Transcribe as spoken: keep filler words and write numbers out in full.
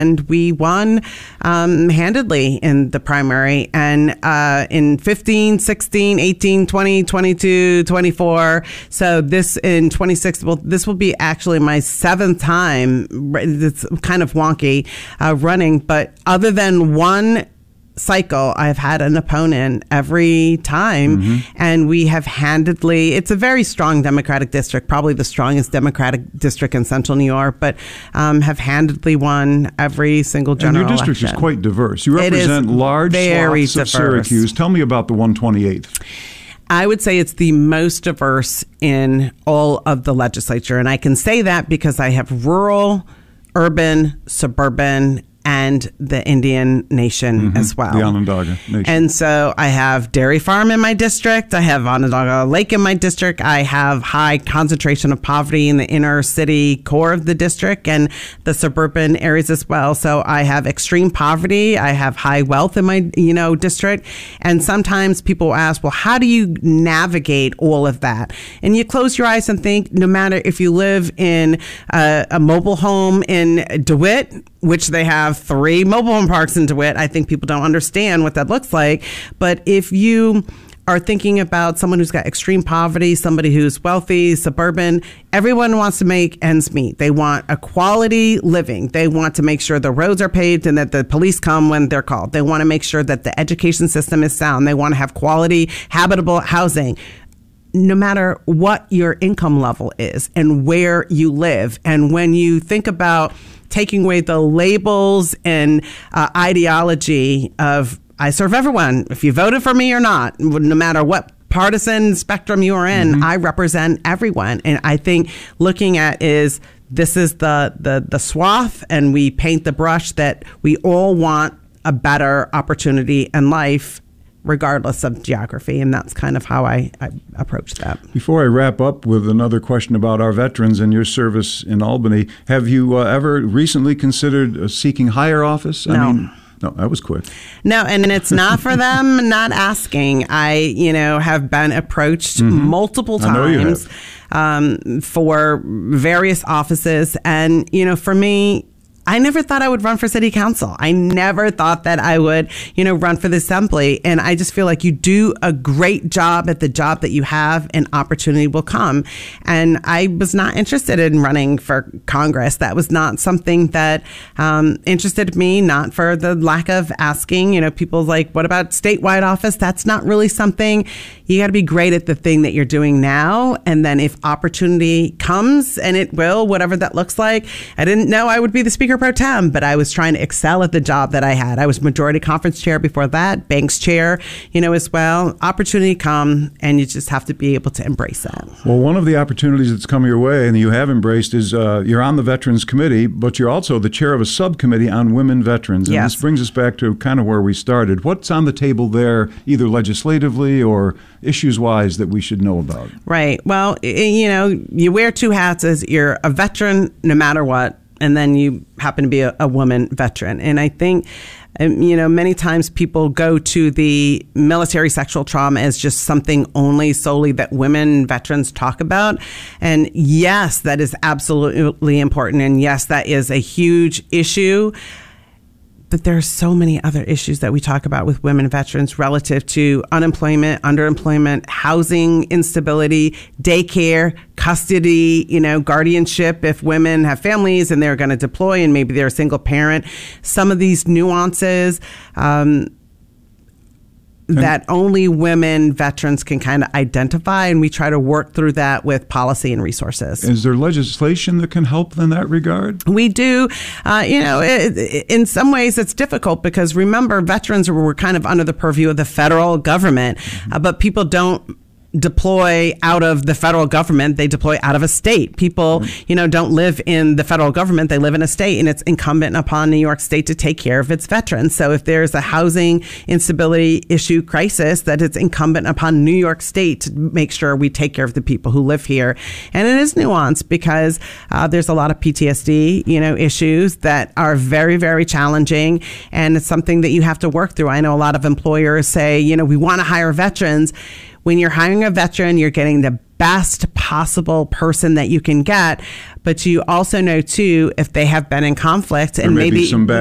And we won um, handedly in the primary. And uh, in fifteen, sixteen, eighteen, twenty, twenty-two, twenty-four. So this in twenty-six, well, this will be actually my seventh time. It's kind of wonky uh, running. But other than one cycle, I've had an opponent every time, mm-hmm. and we have handedly, it's a very strong Democratic district, probably the strongest Democratic district in central New York, but um, have handedly won every single general election. And your district election. is quite diverse. You represent large swaths of Syracuse. Tell me about the one twenty-eighth. I would say it's the most diverse in all of the legislature. And I can say that because I have rural, urban, suburban, and the Indian Nation mm-hmm. as well. The Onondaga Nation. And so I have Dairy Farm in my district. I have Onondaga Lake in my district. I have high concentration of poverty in the inner city core of the district and the suburban areas as well. So I have extreme poverty. I have high wealth in my, you know, district. And sometimes people ask, well, how do you navigate all of that? And you close your eyes and think, no matter if you live in a, a mobile home in DeWitt, which they have three mobile home parks in DeWitt. I think people don't understand what that looks like. But if you are thinking about someone who's got extreme poverty, somebody who's wealthy, suburban, everyone wants to make ends meet. They want a quality living. They want to make sure the roads are paved and that the police come when they're called. They want to make sure that the education system is sound. They want to have quality, habitable housing. No matter what your income level is and where you live. And when you think about taking away the labels and uh, ideology of I serve everyone, if you voted for me or not, no matter what partisan spectrum you are in, mm-hmm. I represent everyone. And I think looking at is this is the, the, the swath, and we paint the brush that we all want a better opportunity in life, regardless of geography. And that's kind of how I, I approach that. Before I wrap up with another question about our veterans and your service in Albany, have you uh, ever recently considered uh, seeking higher office? No. I mean, no, that was quick. No, and it's not for them not asking. I, you know, have been approached mm-hmm. multiple times. I know you have. Um, for various offices. And, you know, for me, I never thought I would run for city council. I never thought that I would, you know, run for the assembly. And I just feel like you do a great job at the job that you have, and opportunity will come. And I was not interested in running for Congress. That was not something that um, interested me, not for the lack of asking. You know, people like, what about statewide office? That's not really something. You got to be great at the thing that you're doing now. And then if opportunity comes, and it will, whatever that looks like, I didn't know I would be the speaker pro tem, but I was trying to excel at the job that I had. I was majority conference chair before that, Banks chair, you know, as well. Opportunity come, and you just have to be able to embrace that. Well, one of the opportunities that's come your way and you have embraced is uh, you're on the Veterans Committee, but you're also the chair of a subcommittee on women veterans. And yes. This brings us back to kind of where we started. What's on the table there, either legislatively or issues-wise, that we should know about? Right. Well, you know, you wear two hats as you're a veteran no matter what, and then you happen to be a, a woman veteran. And I think, um, you know, many times people go to the military sexual trauma as just something only solely that women veterans talk about. And yes, that is absolutely important. And yes, that is a huge issue. But there are so many other issues that we talk about with women veterans relative to unemployment, underemployment, housing instability, daycare, custody, you know, guardianship if women have families and they're going to deploy and maybe they're a single parent. Some of these nuances um, that only women veterans can kind of identify, and we try to work through that with policy and resources. Is there legislation that can help in that regard? We do. Uh, you know, it, it, in some ways it's difficult because remember, veterans were kind of under the purview of the federal government, mm-hmm. uh, but people don't deploy out of the federal government. They deploy out of a state. People, you know, don't live in the federal government. They live in a state, and it's incumbent upon New York State to take care of its veterans. So if there's a housing instability issue crisis, that it's incumbent upon New York State to make sure we take care of the people who live here. And it is nuanced because uh, there's a lot of P T S D, you know, issues that are very, very challenging. And it's something that you have to work through. I know a lot of employers say, you know, we want to hire veterans. When you're hiring a veteran, you're getting the best possible person that you can get. but you also know too if they have been in conflict and There may be maybe some bad